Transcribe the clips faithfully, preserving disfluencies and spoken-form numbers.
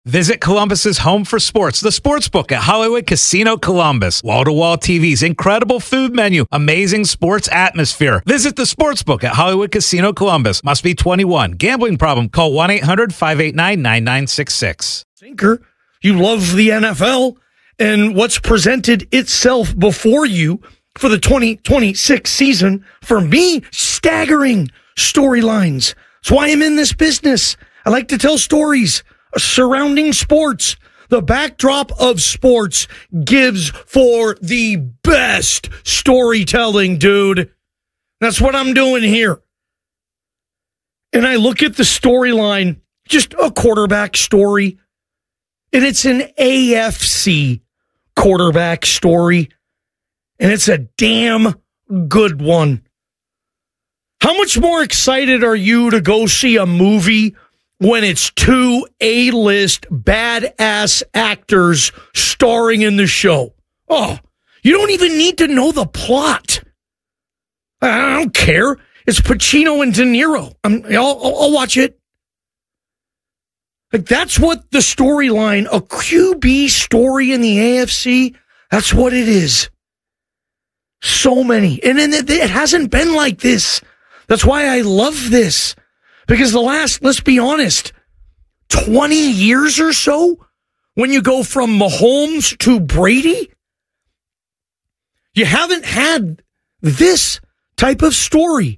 Visit Columbus's home for sports, the Sportsbook at Hollywood Casino Columbus. Wall-to-wall T Vs, incredible food menu, amazing sports atmosphere. Visit the Sportsbook at Hollywood Casino Columbus. Must be twenty-one. Gambling problem? Call one eight hundred five eight nine nine nine six six. Thinker, you love the N F L and what's presented itself before you for the twenty twenty-six season. For me, staggering storylines. That's why I'm in this business. I like to tell stories surrounding sports. The backdrop of sports gives for the best storytelling, dude. That's what I'm doing here. And I look at the storyline, just a quarterback story, and it's an A F C quarterback story, and it's a damn good one. How much more excited are you to go see a movie when it's two A-list badass actors starring in the show? Oh, you don't even need to know the plot. I don't care. It's Pacino and De Niro. I'm, I'll, I'll watch it. Like, that's what the storyline, a Q B story in the A F C, that's what it is. So many. And then it, it hasn't been like this. That's why I love this. Because the last, let's be honest, twenty years or so, when you go from Mahomes to Brady, you haven't had this type of story.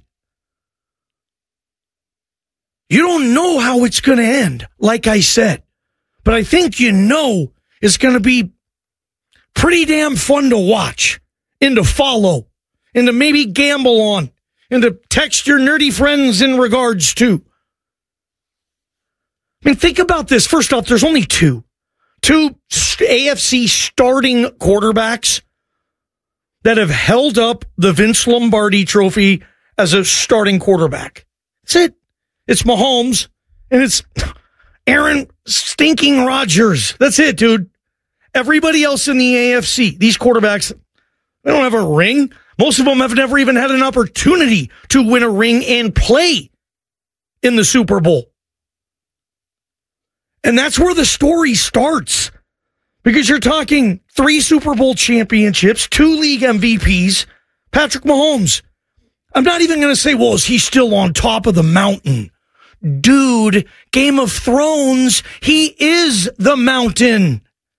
You don't know how it's going to end, like I said. But I think you know it's going to be pretty damn fun to watch and to follow and to maybe gamble on and to text your nerdy friends in regards to. I mean, think about this. First off, there's only two. Two A F C starting quarterbacks that have held up the Vince Lombardi trophy as a starting quarterback. That's it. It's Mahomes, and it's Aaron stinking Rodgers. That's it, dude. Everybody else in the A F C, these quarterbacks, they don't have a ring. Most of them have never even had an opportunity to win a ring and play in the Super Bowl. And that's where the story starts. Because you're talking three Super Bowl championships, two league M V Ps, Patrick Mahomes. I'm not even going to say, well, is he still on top of the mountain? Dude, Game of Thrones, he is the mountain.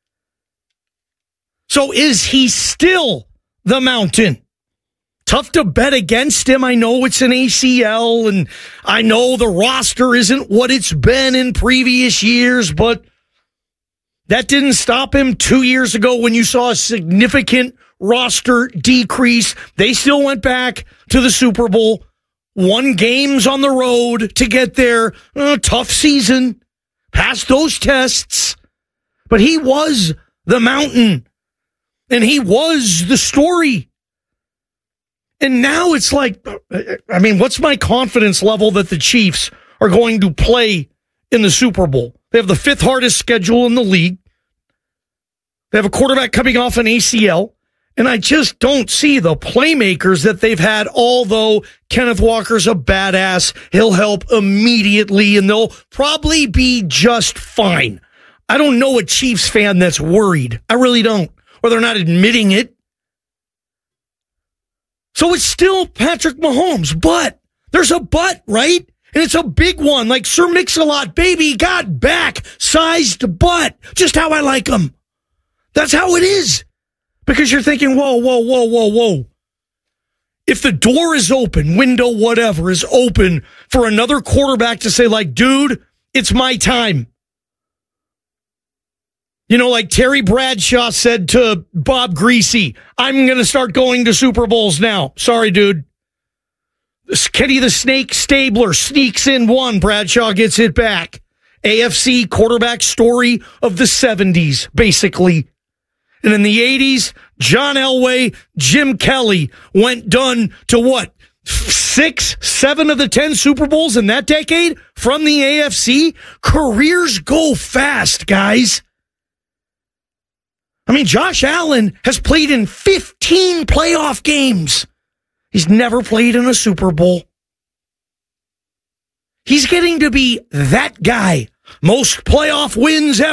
So is he still the mountain? Tough to bet against him. I know it's an A C L, and I know the roster isn't what it's been in previous years, but that didn't stop him two years ago when you saw a significant roster decrease. They still went back to the Super Bowl, won games on the road to get there. Uh, tough season, passed those tests, but he was the mountain, and he was the story. And now it's like, I mean, what's my confidence level that the Chiefs are going to play in the Super Bowl? They have the fifth hardest schedule in the league. They have a quarterback coming off an A C L. And I just don't see the playmakers that they've had, although Kenneth Walker's a badass. He'll help immediately, and they'll probably be just fine. I don't know a Chiefs fan that's worried. I really don't. Or they're not admitting it. So it's still Patrick Mahomes, but there's a but, right? And it's a big one, like Sir Mix-a-Lot, baby, got back, sized butt, just how I like him. That's how it is. Because you're thinking, whoa, whoa, whoa, whoa, whoa. If the door is open, window, whatever, is open for another quarterback to say, like, dude, it's my time. You know, like Terry Bradshaw said to Bob Greasy, I'm going to start going to Super Bowls now. Sorry, dude. Kenny the Snake Stabler sneaks in one. Bradshaw gets it back. A F C quarterback story of the seventies, basically. And in the eighties, John Elway, Jim Kelly went done to what? Six, seven of the ten Super Bowls in that decade from the A F C? Careers go fast, guys. I mean, Josh Allen has played in fifteen playoff games. He's never played in a Super Bowl. He's getting to be that guy. Most playoff wins ever.